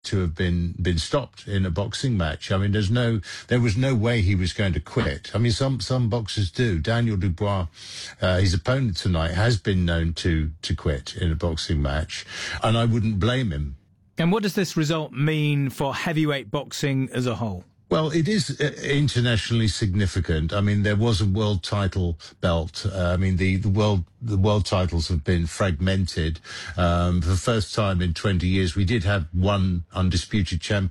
to have been stopped in a boxing match. I mean, there was no way he was going to quit. I mean, some boxers do. Daniel Dubois, his opponent tonight, has been known to quit in a boxing match, and I wouldn't blame him. And what does this result mean for heavyweight boxing as a whole? Well, it is internationally significant. I mean, there was a world title belt. I mean, the world titles have been fragmented. For the first time in 20 years, we did have one undisputed